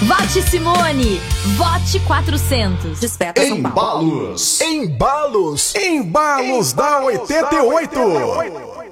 Vote Simone. Vote 400. Desperta São Paulo. Embalos da 88.